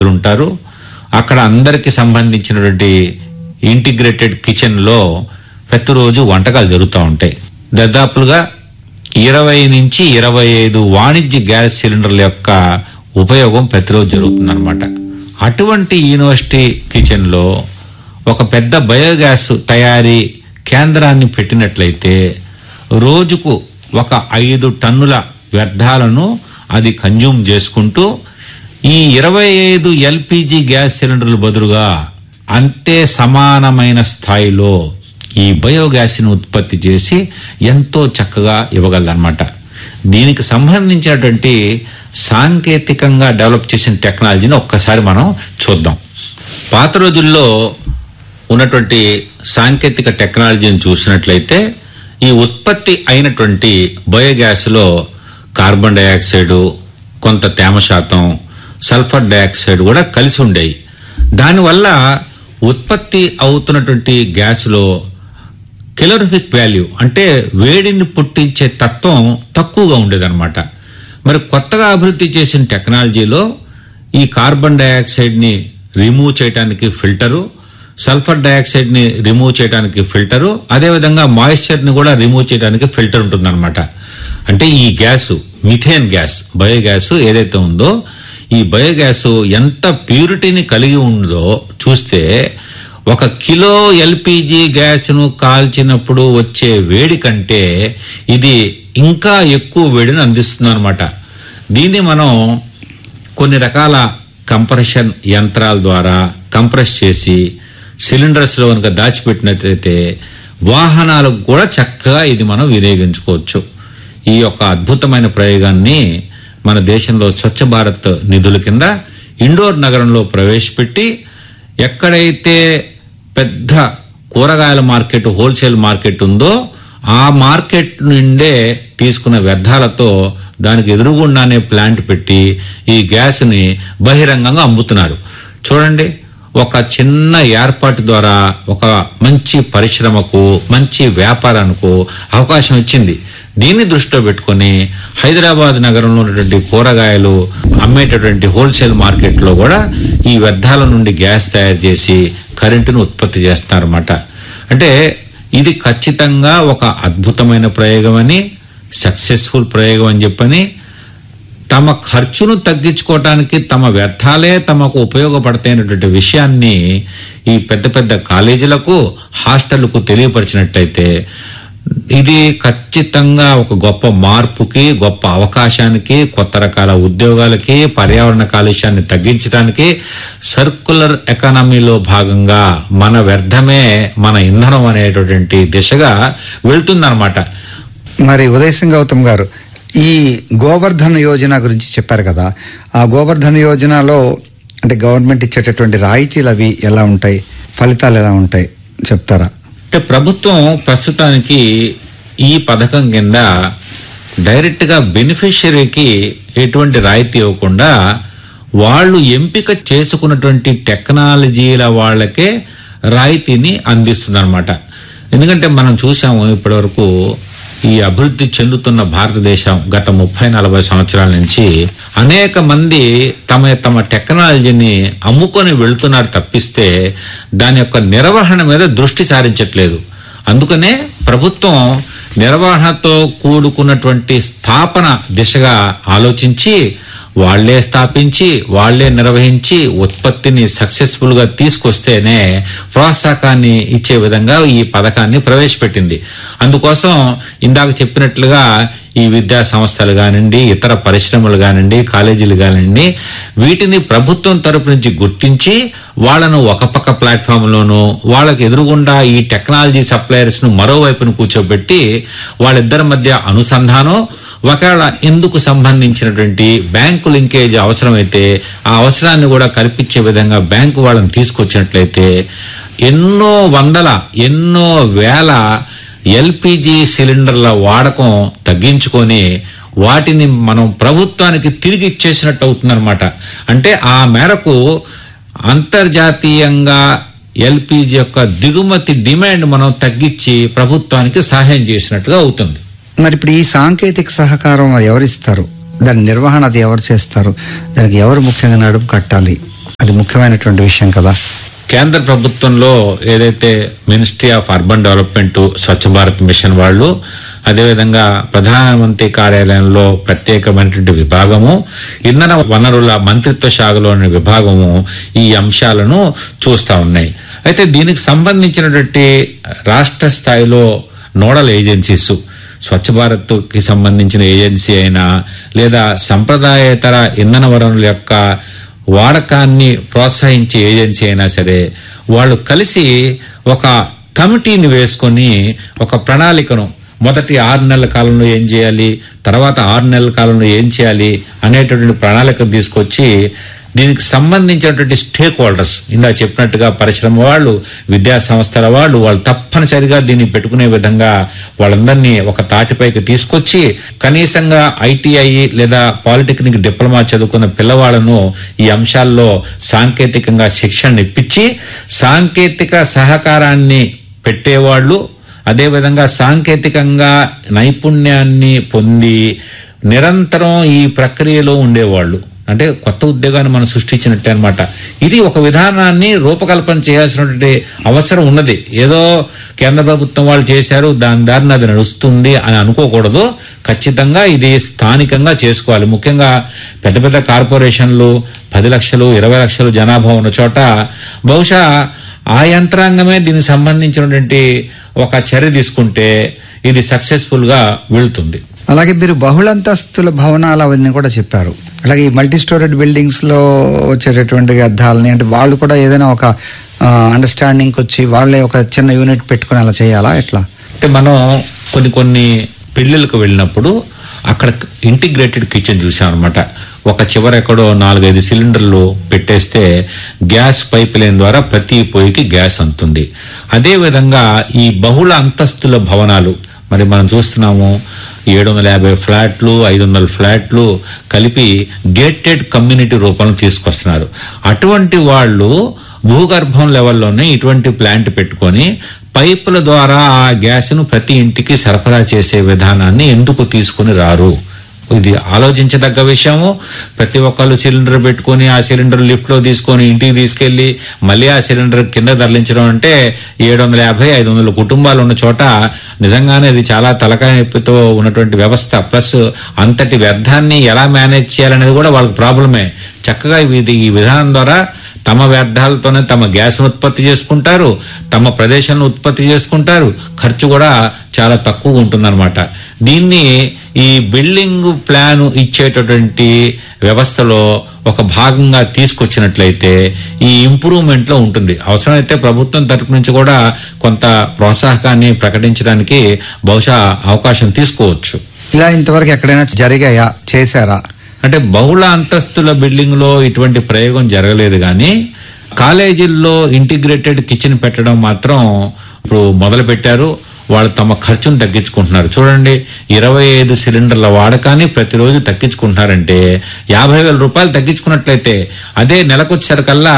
వ్యక్తులు ఉంటారు. అక్కడ అందరికి సంబంధించినటువంటి ఇంటిగ్రేటెడ్ కిచెన్ లో ప్రతిరోజు వంటకాలు జరుగుతూ ఉంటాయి. దాదాపుగా 20 నుంచి 25 వాణిజ్య గ్యాస్ సిలిండర్ల యొక్క ఉపయోగం ప్రతిరోజు జరుగుతుందన్నమాట. అటువంటి యూనివర్సిటీ కిచెన్ లో ఒక పెద్ద బయోగ్యాస్ తయారీ కేంద్రాన్ని పెట్టినట్లయితే రోజుకు ఒక 5 టన్నుల వ్యర్థాలను అది కన్జ్యూమ్ చేసుకుంటూ ఈ 25 ఎల్పిజి గ్యాస్ సిలిండర్ల బదులుగా అంతే సమానమైన స్థాయిలో ఈ బయోగ్యాస్ని ఉత్పత్తి చేసి ఎంతో చక్కగా ఇవ్వగలదన్నమాట. దీనికి సంబంధించినటువంటి సాంకేతికంగా డెవలప్ చేసిన టెక్నాలజీని ఒక్కసారి మనం చూద్దాం. పాత రోజుల్లో ఉన్నటువంటి సాంకేతిక టెక్నాలజీని చూసినట్లయితే ఈ ఉత్పత్తి అయినటువంటి బయోగ్యాస్లో కార్బన్ డైఆక్సైడ్, కొంత తేమ శాతం, సల్ఫర్ డైఆక్సైడ్ కూడా కలిసి ఉండేవి. దానివల్ల ఉత్పత్తి అవుతున్నటువంటి గ్యాస్లో కెలోరిఫిక్ వాల్యూ అంటే వేడిని పుట్టించే తత్వం తక్కువగా ఉండేదన్నమాట. మరి కొత్తగా అభివృద్ధి చేసిన టెక్నాలజీలో ఈ కార్బన్ డైఆక్సైడ్ని రిమూవ్ చేయడానికి ఫిల్టరు, సల్ఫర్ డైఆక్సైడ్ని రిమూవ్ చేయడానికి ఫిల్టరు, అదేవిధంగా మాయిశ్చర్ని కూడా రిమూవ్ చేయడానికి ఫిల్టర్ ఉంటుందన్నమాట. అంటే ఈ గ్యాసు మిథేన్ గ్యాస్ బయోగ్యాస్ ఏదైతే ఉందో ఈ బయోగ్యాస్ ఎంత ప్యూరిటీని కలిగి ఉందో చూస్తే 1 కిలో ఎల్పిజి గ్యాస్ను కాల్చినప్పుడు వచ్చే వేడి కంటే ఇది ఇంకా ఎక్కువ వేడిని అందిస్తుంది అనమాట. దీన్ని మనం కొన్ని రకాల కంప్రెషన్ యంత్రాల ద్వారా కంప్రెస్ చేసి సిలిండర్స్లో కనుక దాచిపెట్టినట్లయితే వాహనాలకు కూడా చక్కగా ఇది మనం వినియోగించుకోవచ్చు. ఈ యొక్క అద్భుతమైన ప్రయోగాన్ని మన దేశంలో స్వచ్ఛ భారత్ నిధుల కింద ఇండోర్ నగరంలో ప్రవేశపెట్టి ఎక్కడైతే పెద్ద కూరగాయల మార్కెట్, హోల్సేల్ మార్కెట్ ఉందో ఆ మార్కెట్ నుండే తీసుకున్న వ్యర్థాలతో దానికి ఎదురుగుండానే ప్లాంట్ పెట్టి ఈ గ్యాస్ని బహిరంగంగా అమ్ముతున్నారు. చూడండి, ఒక చిన్న ఏర్పాటు ద్వారా ఒక మంచి పరిశ్రమకు, మంచి వ్యాపారానికి అవకాశం ఇచ్చింది. దీన్ని దృష్టిలో పెట్టుకుని హైదరాబాద్ నగరంలో ఉన్నటువంటి కూరగాయలు అమ్మేటటువంటి హోల్సేల్ మార్కెట్లో కూడా ఈ వ్యర్థాల నుండి గ్యాస్ తయారు చేసి కరెంటును ఉత్పత్తి చేస్తారన్నమాట. అంటే ఇది ఖచ్చితంగా ఒక అద్భుతమైన ప్రయోగం అని, సక్సెస్ఫుల్ ప్రయోగం అని చెప్పని తమ ఖర్చును తగ్గించుకోవటానికి తమ వ్యర్థాలే తమకు ఉపయోగపడతాయనేటువంటి విషయాన్ని ఈ పెద్ద పెద్ద కాలేజీలకు, హాస్టళ్లకు తెలియపరిచినట్టయితే ఇది ఖచ్చితంగా ఒక గొప్ప మార్పుకి, గొప్ప అవకాశానికి, కొత్త రకాల ఉద్యోగాలకి, పర్యావరణ కాలుష్యాన్ని తగ్గించడానికి, సర్క్యులర్ ఎకానమీలో భాగంగా మన వ్యర్థమే మన ఇంధనం అనేటటువంటి దిశగా వెళ్తుందన్నమాట. మరి ఉదయ్ సింగ్ గౌతమ్ గారు, ఈ గోబర్ధన్ యోజన గురించి చెప్పారు కదా, ఆ గోబర్ధన్ యోజనలో అంటే గవర్నమెంట్ ఇచ్చేటటువంటి రాయితీలు అవి ఎలా ఉంటాయి, ఫలితాలు ఎలా ఉంటాయి చెప్తారా? అంటే ప్రభుత్వం ప్రస్తుతానికి ఈ పథకం కింద డైరెక్ట్గా బెనిఫిషరీకి ఎటువంటి రాయితీ ఇవ్వకుండా వాళ్ళు ఎంపిక చేసుకున్నటువంటి టెక్నాలజీల వాళ్ళకే రాయితీని అందిస్తుందన్నమాట. ఎందుకంటే మనం చూసాము ఇప్పటివరకు ఈ అభివృద్ధి చెందుతున్న భారతదేశం గత 30-40 సంవత్సరాల నుంచి అనేక మంది తమ టెక్నాలజీని అమ్ముకొని వెళ్తున్నారు తప్పిస్తే దాని యొక్క నిర్వహణ మీద దృష్టి సారించట్లేదు. అందుకనే ప్రభుత్వం నిర్వహణతో కూడుకున్నటువంటి స్థాపన దిశగా ఆలోచించి వాళ్లే స్థాపించి, వాళ్లే నిర్వహించి ఉత్పత్తిని సక్సెస్ఫుల్ గా తీసుకొస్తేనే ప్రోత్సాహాన్ని ఇచ్చే విధంగా ఈ పథకాన్ని ప్రవేశపెట్టింది. అందుకోసం ఇందాక చెప్పినట్లుగా ఈ విద్యా సంస్థలు కానివ్వండి, ఇతర పరిశ్రమలు కానివ్వండి, కాలేజీలు కానివ్వండి, వీటిని ప్రభుత్వం తరపు నుంచి గుర్తించి వాళ్ళను ఒక పక్క ప్లాట్ఫామ్లోనూ, వాళ్ళకి ఎదురుగుండా ఈ టెక్నాలజీ సప్లయర్స్ ను మరోవైపును కూర్చోబెట్టి వాళ్ళిద్దరి మధ్య అనుసంధానం, ఒకవేళ ఇందుకు సంబంధించినటువంటి బ్యాంకు లింకేజ్ అవసరమైతే ఆ అవసరాన్ని కూడా కల్పించే విధంగా బ్యాంకు వాళ్ళని తీసుకొచ్చినట్లయితే ఎన్నో వందల, ఎన్నో వేల ఎల్పిజి సిలిండర్ల వాడకం తగ్గించుకొని వాటిని మనం ప్రభుత్వానికి తిరిగి ఇచ్చేసినట్టు అవుతుందన్నమాట. అంటే ఆ మేరకు అంతర్జాతీయంగా ఎల్పిజి యొక్క దిగుమతి డిమాండ్ మనం తగ్గించి ప్రభుత్వానికి సహాయం చేసినట్టుగా అవుతుంది. మరి ఇప్పుడు ఈ సాంకేతిక సహకారం ఎవరిస్తారు, దాని నిర్వహణ అది ఎవరు చేస్తారు, దానికి ఎవరు ముఖ్యంగా నడుపు కట్టాలి? అది ముఖ్యమైనటువంటి విషయం కదా. కేంద్ర ప్రభుత్వంలో ఏదైతే ministry of urban development Swachh Bharat machine వాళ్ళు, అదేవిధంగా ప్రధానమంత్రి కార్యాలయంలో ప్రత్యేకమైనటువంటి విభాగము, ఇంధన వనరుల మంత్రిత్వ శాఖలోని విభాగము ఈ అంశాలను చూస్తా ఉన్నాయి. అయితే దీనికి సంబంధించినటువంటి రాష్ట్ర స్థాయిలో నోడల్ ఏజెన్సీస్, స్వచ్ఛ భారత్కి సంబంధించిన ఏజెన్సీ అయినా లేదా సంప్రదాయేతర ఇంధన వనరుల యొక్క వాడకాన్ని ప్రోత్సహించే ఏజెన్సీ అయినా సరే, వాళ్ళు కలిసి ఒక కమిటీని వేసుకొని ఒక ప్రణాళికను మొదటి 6 నెలల కాలంలో ఏం చేయాలి, తర్వాత 6 నెలల కాలంలో ఏం చేయాలి అనేటటువంటి ప్రణాళిక తీసుకొచ్చి దీనికి సంబంధించినటువంటి స్టేక్ హోల్డర్స్, ఇందా చెప్పినట్టుగా పరిశ్రమ వాళ్ళు, విద్యా సంస్థల వాళ్ళు తప్పనిసరిగా దీన్ని పెట్టుకునే విధంగా వాళ్ళందరినీ ఒక తాటిపైకి తీసుకొచ్చి కనీసంగా ఐటీఐ లేదా పాలిటెక్నిక్ డిప్లొమా చదువుకున్న పిల్లవాళ్లను ఈ అంశాల్లో సాంకేతికంగా శిక్షణ ఇప్పించి సాంకేతిక సహకారాన్ని పెట్టేవాళ్ళు, అదేవిధంగా సాంకేతికంగా నైపుణ్యాన్ని పొంది నిరంతరం ఈ ప్రక్రియలో ఉండేవాళ్ళు, అంటే కొత్త ఉద్యోగాన్ని మనం సృష్టించినట్టే అనమాట. ఇది ఒక విధానాన్ని రూపకల్పన చేయాల్సినటువంటి అవసరం ఉన్నది. ఏదో కేంద్ర ప్రభుత్వం వాళ్ళు చేశారు, దాని దారిని అది నడుస్తుంది అని అనుకోకూడదు. ఖచ్చితంగా ఇది స్థానికంగా చేసుకోవాలి. ముఖ్యంగా పెద్ద పెద్ద కార్పొరేషన్లు 10 లక్షలు 20 లక్షలు జనాభా ఉన్న చోట బహుశా ఆ యంత్రాంగమే దీనికి సంబంధించినటువంటి ఒక చర్య తీసుకుంటే ఇది సక్సెస్ఫుల్ గా వెళ్తుంది. అలాగే మీరు బహుళంతస్తుల భవనాలు అవన్నీ కూడా చెప్పారు. అలాగే ఈ మల్టీ స్టోరేడ్ బిల్డింగ్స్ లో వచ్చేటటువంటి వ్యర్థాలని, అంటే వాళ్ళు కూడా ఏదైనా ఒక అండర్స్టాండింగ్ వచ్చి వాళ్ళే ఒక చిన్న యూనిట్ పెట్టుకుని అలా చేయాలా, ఎట్లా? అంటే మనం కొన్ని పెళ్లిళ్ళకు వెళ్ళినప్పుడు అక్కడ ఇంటిగ్రేటెడ్ కిచెన్ చూసాం అనమాట. ఒక చివర ఎక్కడో 4-5 సిలిండర్లు పెట్టేస్తే గ్యాస్ పైప్ లైన్ ద్వారా ప్రతి పొయ్యికి గ్యాస్ అందుతుంది. అదేవిధంగా ఈ బహుళ అంతస్తుల భవనాలు మరి మనం చూస్తున్నాము, 750 ఫ్లాట్లు 500 ఫ్లాట్లు కలిపి గేటెడ్ కమ్యూనిటీ రూపంలో తీసుకొస్తున్నారు. అటువంటి వాళ్ళు భూగర్భం లెవెల్లోనే ఇటువంటి ప్లాంట్ పెట్టుకొని పైపుల ద్వారా ఆ గ్యాస్ను ప్రతి ఇంటికి సరఫరా చేసే విధానాన్ని ఎందుకు తీసుకుని రారు? ఇది ఆలోచించదగ్గ విషయము. ప్రతి ఒక్కళ్ళు సిలిండర్ పెట్టుకొని ఆ సిలిండర్ లిఫ్ట్ లో తీసుకొని ఇంటికి తీసుకెళ్లి మళ్ళీ ఆ సిలిండర్ కింద తరలించడం అంటే 750-500 కుటుంబాలు ఉన్న చోట నిజంగానే అది చాలా తలకాయ నొప్పితో ఉన్నటువంటి వ్యవస్థ. ప్లస్ అంతటి వ్యర్థాన్ని ఎలా మేనేజ్ చేయాలనేది కూడా వాళ్ళకి ప్రాబ్లమే. చక్కగా ఈ విధానం ద్వారా తమ వ్యర్థాలతోనే తమ గ్యాస్ను ఉత్పత్తి చేసుకుంటారు, తమ ప్రదేశాలను ఉత్పత్తి చేసుకుంటారు, ఖర్చు కూడా చాలా తక్కువ ఉంటుందన్నమాట. దీన్ని ఈ బిల్డింగ్ ప్లాన్ ఇచ్చేటటువంటి వ్యవస్థలో ఒక భాగంగా తీసుకొచ్చినట్లయితే ఈ ఇంప్రూవ్మెంట్ లో ఉంటుంది. అవసరమైతే ప్రభుత్వం తరపు నుంచి కూడా కొంత ప్రోత్సాహకాన్ని ప్రకటించడానికి బహుశా అవకాశం తీసుకోవచ్చు. ఇలా ఇంతవరకు ఎక్కడైనా జరిగాయా, చేశారా? అంటే బహుళ అంతస్తుల బిల్డింగ్ లో ఇటువంటి ప్రయోగం జరగలేదు, కానీ కాలేజీల్లో ఇంటిగ్రేటెడ్ కిచెన్ పెట్టడం మాత్రం ఇప్పుడు మొదలు పెట్టారు. వాళ్ళు తమ ఖర్చును తగ్గించుకుంటున్నారు. చూడండి, 25 సిలిండర్ల వాడకాన్ని ప్రతిరోజు తగ్గించుకుంటున్నారంటే 50,000 రూపాయలు తగ్గించుకున్నట్లయితే అదే నెలకొచ్చేసరికల్లా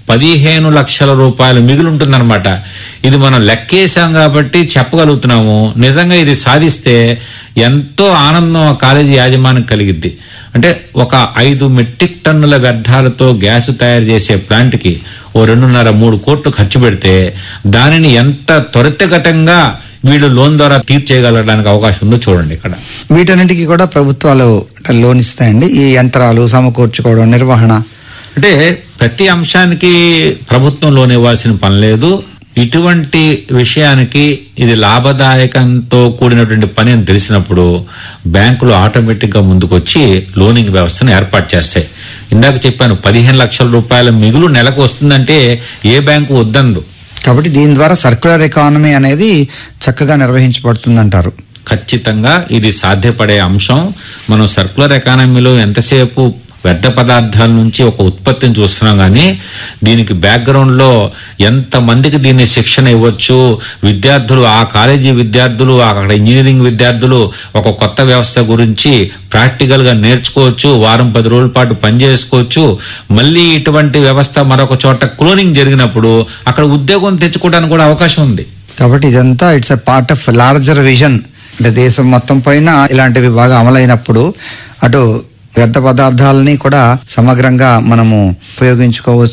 15 లక్షల రూపాయలు మిగిలి ఉంటుందన్నమాట. ఇది మనం లెక్కేసాం కాబట్టి చెప్పగలుగుతున్నాము. నిజంగా ఇది సాధిస్తే ఎంతో ఆనందం ఆ కాలేజీ యాజమాన్యం కలిగిద్ది. అంటే ఒక 5 మెట్రిక్ టన్నుల వ్యర్థాలతో గ్యాస్ తయారు చేసే ప్లాంట్కి 2.5-3 కోట్లు ఖర్చు పెడితే దానిని ఎంత త్వరితగతంగా వీళ్ళు లోన్ ద్వారా తీర్చేయగలడానికి అవకాశం ఉందో చూడండి. ఇక్కడ వీటన్నిటికీ కూడా ప్రభుత్వాలు లోన్ ఇస్తాయండి. ఈ యంత్రాలు సమకూర్చుకోవడం, నిర్వహణ, అంటే ప్రతి అంశానికి ప్రభుత్వం లోన్ ఇవ్వాల్సిన పని లేదు. ఇటువంటి విషయానికి ఇది లాభదాయకంతో కూడినటువంటి పని అని తెలిసినప్పుడు బ్యాంకులు ఆటోమేటిక్ గా ముందుకొచ్చి లోనింగ్ వ్యవస్థను ఏర్పాటు చేస్తాయి. ఇందాక చెప్పాను, 15 లక్షల రూపాయల మిగులు నెలకు వస్తుందంటే ఏ బ్యాంకు వద్దందు. కాబట్టి దీని ద్వారా సర్క్యులర్ ఎకానమీ అనేది చక్కగా నిర్వహించబడుతుందంటారు. ఖచ్చితంగా ఇది సాధ్యపడే అంశం. మనం సర్క్యులర్ ఎకానమీలో ఎంతసేపు వ్యర్థ పదార్థాల నుంచి ఒక ఉత్పత్తిని చూస్తున్నాం, కానీ దీనికి బ్యాక్గ్రౌండ్ లో ఎంత మందికి దీన్ని శిక్షణ ఇవ్వచ్చు, విద్యార్థులు, ఆ కాలేజీ విద్యార్థులు, అక్కడ ఇంజనీరింగ్ విద్యార్థులు ఒక కొత్త వ్యవస్థ గురించి ప్రాక్టికల్ గా నేర్చుకోవచ్చు, వారం 10 రోజుల పాటు పనిచేసుకోవచ్చు. మళ్ళీ ఇటువంటి వ్యవస్థ మరొక చోట క్లోనింగ్ జరిగినప్పుడు అక్కడ ఉద్యోగం తెచ్చుకోవడానికి కూడా అవకాశం ఉంది. కాబట్టి ఇదంతా it's a part of larger vision. అంటే దేశం మొత్తం పైన ఇలాంటివి బాగా అమలైనప్పుడు అటు వ్యర్థ పదార్థాలని కూడా సమగ్రంగా మనము ఉపయోగించుకోవచ్చు.